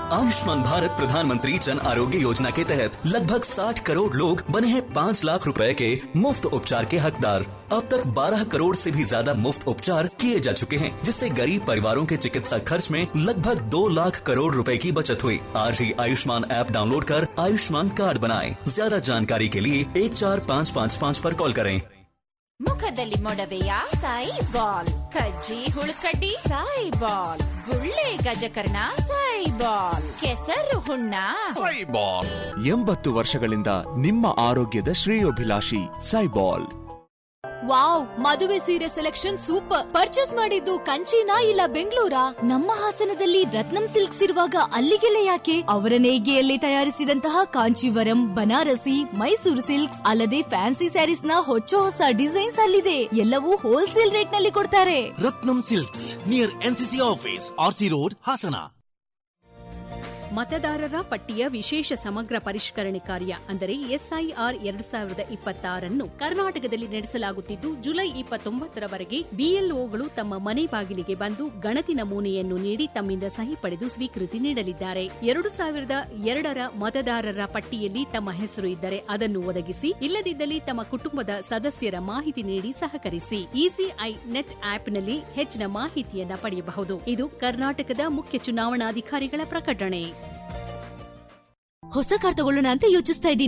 आयुष्मान भारत प्रधानमंत्री जन आरोग्य योजना के तहत लगभग 60 करोड़ लोग बने हैं 5 लाख रुपए के मुफ्त उपचार के हकदार। अब तक 12 करोड़ से भी ज्यादा मुफ्त उपचार किए जा चुके हैं, जिससे गरीब परिवारों के चिकित्सा खर्च में लगभग 2 लाख करोड़ रुपए की बचत हुई। आज ही आयुष्मान ऐप डाउनलोड कर आयुष्मान कार्ड बनाएं। ज्यादा जानकारी के लिए 14555 पर कॉल करें। ಮುಖದಲ್ಲಿ ಮೊಡವೆಯ ಸಾಯಿಬಾಲ್, ಕಜ್ಜಿ ಹುಳುಕಡ್ಡಿ ಸಾಯಿಬಾಲ್, ಗುಳ್ಳೆ ಗಜಕರ್ಣ ಸಾಯಿಬಾಲ್, ಕೆಸರು ಹುಣ್ಣ ಸಾಯಿಬಾಲ್. 80 ವರ್ಷಗಳಿಂದ ನಿಮ್ಮ ಆರೋಗ್ಯದ ಶ್ರೇಯೋಭಿಲಾಷಿ ಸಾಯಿಬಾಲ್. ವಾವ್, ಮದುವೆ ಸೀರೆ ಸೆಲೆಕ್ಷನ್ ಸೂಪರ್. ಪರ್ಚೇಸ್ ಮಾಡಿದ್ದು ಕಂಚಿನಾ ಇಲ್ಲ ಬೆಂಗಳೂರಾ? ನಮ್ಮ ಹಾಸನದಲ್ಲಿ ರತ್ನಂ ಸಿಲ್ಕ್ಸ್ ಇರುವಾಗ ಅಲ್ಲಿಗೆಲ್ಲ ಯಾಕೆ? ಅವರ ನೇಯ್ಗೆಯಲ್ಲಿ ತಯಾರಿಸಿದಂತಹ ಕಾಂಚೀವರಂ, ಬನಾರಸಿ, ಮೈಸೂರು ಸಿಲ್ಕ್ಸ್ ಅಲ್ಲದೆ ಫ್ಯಾನ್ಸಿ ಸ್ಯಾರೀಸ್ ನ ಹೊಸ ಡಿಸೈನ್ಸ್ ಅಲ್ಲಿದೆ. ಎಲ್ಲವೂ ಹೋಲ್ಸೇಲ್ ರೇಟ್ ನಲ್ಲಿ ಕೊಡ್ತಾರೆ. ರತ್ನಂ silks near NCC office, RC road, Hassan. ಮತದಾರರ ಪಟ್ಟಿಯ ವಿಶೇಷ ಸಮಗ್ರ ಪರಿಷ್ಕರಣೆ ಕಾರ್ಯ ಅಂದರೆ ಎಸ್ಐಆರ್ 2026 ಕರ್ನಾಟಕದಲ್ಲಿ ನಡೆಸಲಾಗುತ್ತಿದ್ದು, ಜುಲೈ 29ರವರೆಗೆ ಬಿಎಲ್ಒಗಳು ತಮ್ಮ ಮನೆ ಬಾಗಿಲಿಗೆ ಬಂದು ಗಣತಿ ನಮೂನೆಯನ್ನು ನೀಡಿ ತಮ್ಮಿಂದ ಸಹಿ ಪಡೆದು ಸ್ವೀಕೃತಿ ನೀಡಲಿದ್ದಾರೆ. 2002ರ ಮತದಾರರ ಪಟ್ಟಿಯಲ್ಲಿ ತಮ್ಮ ಹೆಸರು ಇದ್ದರೆ ಅದನ್ನು ಒದಗಿಸಿ, ಇಲ್ಲದಿದ್ದಲ್ಲಿ ತಮ್ಮ ಕುಟುಂಬದ ಸದಸ್ಯರ ಮಾಹಿತಿ ನೀಡಿ ಸಹಕರಿಸಿ. ಇಸಿಐ ನೆಟ್ ಆಪ್ನಲ್ಲಿ ಹೆಚ್ಚಿನ ಮಾಹಿತಿಯನ್ನ ಪಡೆಯಬಹುದು. ಇದು ಕರ್ನಾಟಕದ ಮುಖ್ಯ ಚುನಾವಣಾಧಿಕಾರಿಗಳ ಪ್ರಕಟಣೆ. ಹೊಸ ಕಾರ್ ತಗೊಳ್ಳೋಣ ಅಂತ ಯೋಚಿಸ್ತಾ ಇದ್ದೀನಿ.